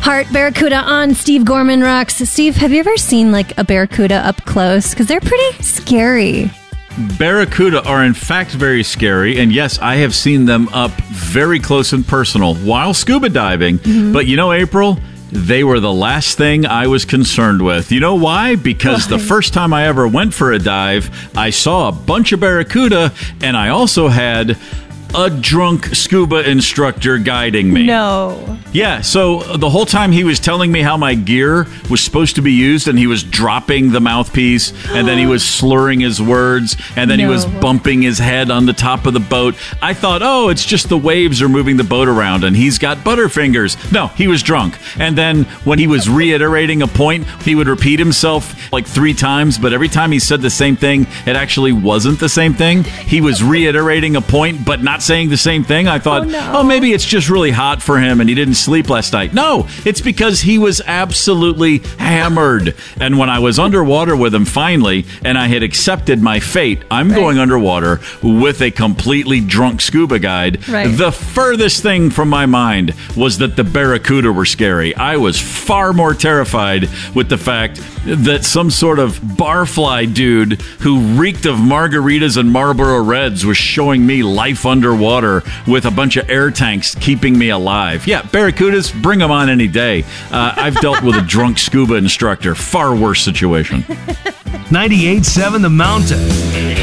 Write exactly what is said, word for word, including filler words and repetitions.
Heart Barracuda on Steve Gorman Rocks. Steve, have you ever seen like a barracuda up close? Because they're pretty scary. Barracuda are in fact very scary, and yes, I have seen them up very close and personal while scuba diving. Mm-hmm. But you know, April, they were the last thing I was concerned with. You know why? Because why? The first time I ever went for a dive, I saw a bunch of barracuda, and I also had a drunk scuba instructor guiding me. No. Yeah, so the whole time he was telling me how my gear was supposed to be used, and he was dropping the mouthpiece, and then he was slurring his words, and then no. he was bumping his head on the top of the boat. I thought, oh, it's just the waves are moving the boat around, and he's got butterfingers. No, he was drunk. And then when he was reiterating a point, he would repeat himself like three times, but every time he said the same thing, it actually wasn't the same thing. He was reiterating a point, but not saying the same thing. I thought, oh, no. oh, maybe it's just really hot for him and he didn't sleep last night. No, it's because he was absolutely hammered. And when I was underwater with him finally, and I had accepted my fate, I'm right. going underwater with a completely drunk scuba guide. Right. The furthest thing from my mind was that the barracuda were scary. I was far more terrified with the fact that some sort of barfly dude who reeked of margaritas and Marlboro Reds was showing me life underwater with a bunch of air tanks keeping me alive. Yeah, barracudas, bring them on any day. Uh, I've dealt with a drunk scuba instructor. Far worse situation. ninety-eight point seven The Mountain.